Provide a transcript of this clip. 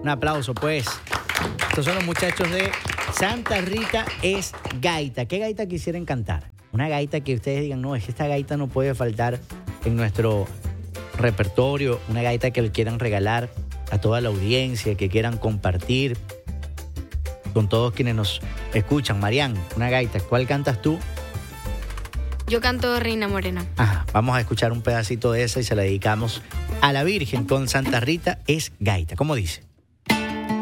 Un aplauso, pues. Estos son los muchachos de Santa Rita es Gaita. ¿Qué gaita quisieran cantar? Una gaita que ustedes digan, no, es que esta gaita no puede faltar en nuestro repertorio. Una gaita que le quieran regalar a toda la audiencia, que quieran compartir con todos quienes nos escuchan. Marian, una gaita, ¿cuál cantas tú? Yo canto Reina Morena. Ajá, vamos a escuchar un pedacito de esa y se la dedicamos a la Virgen con Santa Rita es Gaita. ¿Cómo dice?